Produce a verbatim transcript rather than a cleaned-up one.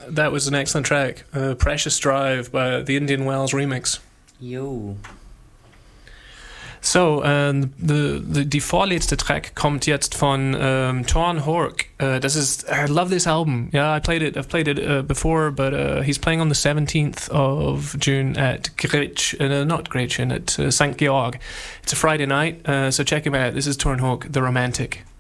That was an excellent track. Uh, Precious Drive by the Indian Wells remix. Jo. So, ähm, the, the, die vorletzte Track kommt jetzt von ähm, Torn Hork. Uh, das ist, I love this album. Yeah, I played it. I've played it uh, before, but uh, he's playing on the seventeenth of June at Gretsch, uh, not Gretchen, at uh, Saint Georg. It's a Friday night, uh, so check him out. This is Torn Hork, The Romantic.